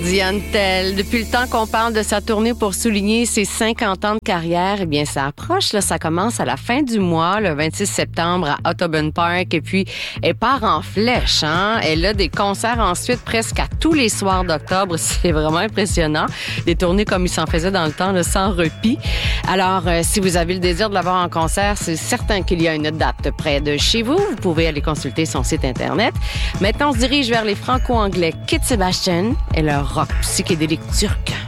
Diane Tell. Depuis le temps qu'on parle de sa tournée pour souligner ses 50 ans de carrière, eh bien, ça approche, là. Ça commence à la fin du mois, le 26 septembre à Audubon Park. Et puis, elle part en flèche, hein. Elle a des concerts ensuite presque à tous les soirs d'octobre. C'est vraiment impressionnant. Des tournées comme il s'en faisait dans le temps, là, sans répit. Alors, si vous avez le désir de la voir en concert, c'est certain qu'il y a une date près de chez vous. Vous pouvez aller consulter son site Internet. Maintenant, on se dirige vers les franco-anglais Kit Sebastian et leur rock psychédélique turc.